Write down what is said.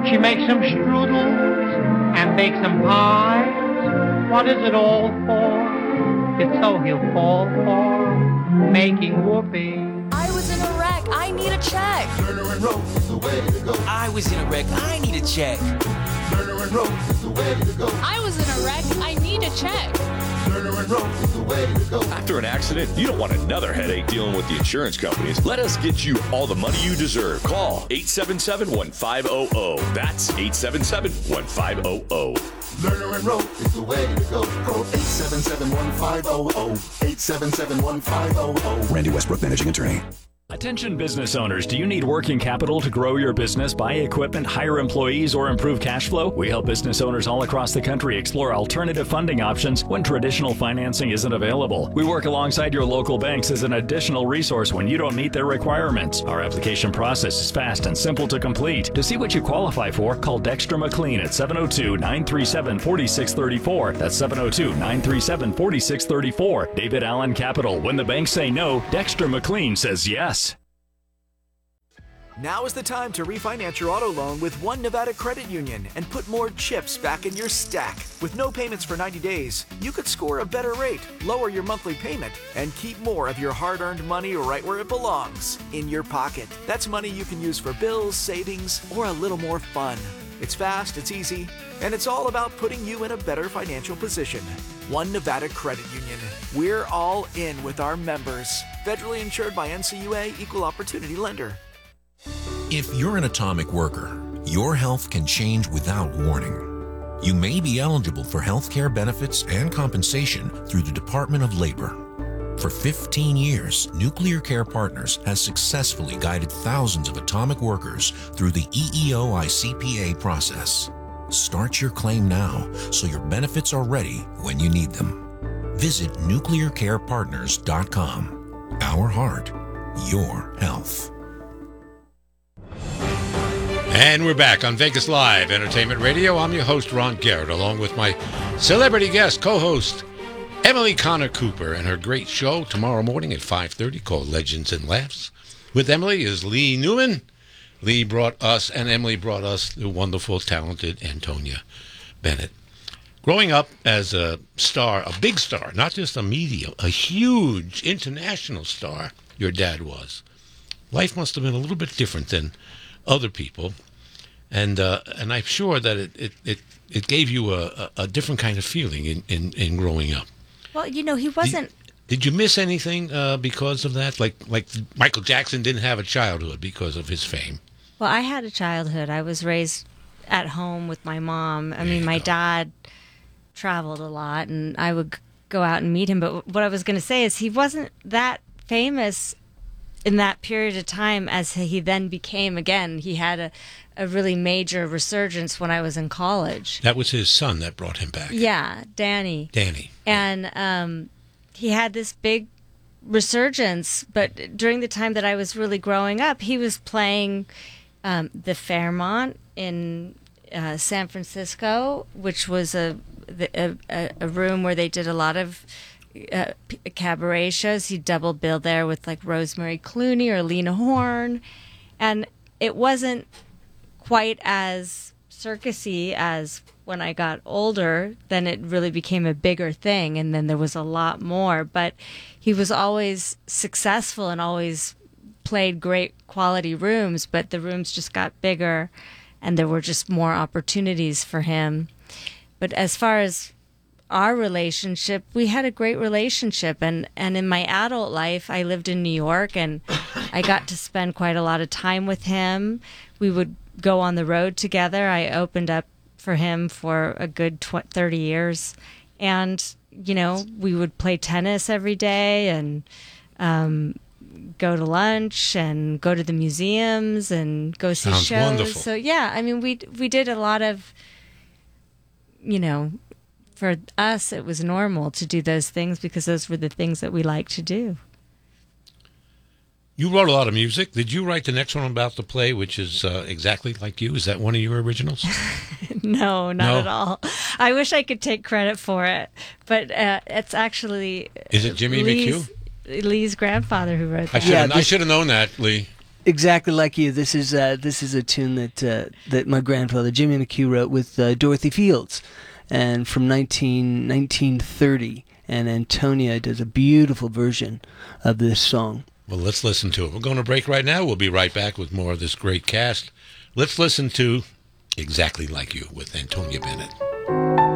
She makes some strudels and bakes some pies. What is it all for? It's so he'll fall for making whoopee. I was in a wreck. I need a check. Turner and Rose is the way to go. I was in a wreck. I need a check. Turner and Rose is the way to go. I was in a wreck. I need a check. Turner and Rose is the way to go. After an accident, you don't want another headache dealing with the insurance companies. Let us get you all the money you deserve. Call 877-1500. That's 877-1500. Lerner and Rowe is the way to go. Call 877-1500. 877-1500. Randy Westbrook, managing attorney. Attention business owners, do you need working capital to grow your business, buy equipment, hire employees, or improve cash flow? We help business owners all across the country explore alternative funding options when traditional financing isn't available. We work alongside your local banks as an additional resource when you don't meet their requirements. Our application process is fast and simple to complete. To see what you qualify for, call Dexter McLean at 702-937-4634. That's 702-937-4634. David Allen Capital. When the banks say no, Dexter McLean says yes. Now is the time to refinance your auto loan with One Nevada Credit Union and put more chips back in your stack. With no payments for 90 days, you could score a better rate, lower your monthly payment, and keep more of your hard-earned money right where it belongs, in your pocket. That's money you can use for bills, savings, or a little more fun. It's fast, it's easy, and it's all about putting you in a better financial position. One Nevada Credit Union. We're all in with our members. Federally insured by NCUA, Equal Opportunity Lender. If you're an atomic worker, your health can change without warning. You may be eligible for health care benefits and compensation through the Department of Labor. For 15 years, Nuclear Care Partners has successfully guided thousands of atomic workers through the EEO-ICPA process. Start your claim now so your benefits are ready when you need them. Visit nuclearcarepartners.com. Our heart, your health. And we're back on Vegas Live Entertainment Radio. I'm your host, Ron Garrett, along with my celebrity guest, co-host, Emily Connor Cooper, and her great show tomorrow morning at 5:30 called Legends and Laughs. With Emily is Lee Newman. Lee brought us, and Emily brought us, the wonderful, talented Antonia Bennett. Growing up as a star, a big star, not just a medium, a huge international star, your dad was. Life must have been a little bit different than other people, and I'm sure that it gave you a different kind of feeling in growing up. Well, you know, he wasn't. Did you miss anything because of that? Like Michael Jackson didn't have a childhood because of his fame. Well, I had a childhood. I was raised at home with my mom. I mean, my dad traveled a lot, and I would go out and meet him. But what I was going to say is he wasn't that famous in that period of time as he then became again. He had a really major resurgence when I was in college. That was his son that brought him back. Yeah, Danny. And he had this big resurgence, but during the time that I was really growing up, he was playing the Fairmont in San Francisco, which was a room where they did a lot of cabaret shows. He double billed there with like Rosemary Clooney or Lena Horne, and it wasn't quite as circusy as when I got older. Then it really became a bigger thing, and then there was a lot more. But he was always successful and always played great quality rooms, but the rooms just got bigger and there were just more opportunities for him. But as far as our relationship, we had a great relationship, and in my adult life I lived in New York, and I got to spend quite a lot of time with him. We would go on the road together. I opened up for him for a good 30 years, and you know, we would play tennis every day and go to lunch and go to the museums and go see Sounds shows. wonderful. So yeah, I mean, we did a lot of, you know, for us, it was normal to do those things because those were the things that we liked to do. You wrote a lot of music. Did you write the next one about the play, which is exactly like you? Is that one of your originals? No, not at all. I wish I could take credit for it, but it's actually... Is it Jimmy McHugh? Lee's grandfather who wrote that. I should have known that, Lee. Exactly Like You. This is a tune that my grandfather Jimmy McHugh wrote with Dorothy Fields, and from 1930. And Antonia does a beautiful version of this song. Well, let's listen to it. We're going to break right now. We'll be right back with more of this great cast. Let's listen to Exactly Like You with Antonia Bennett.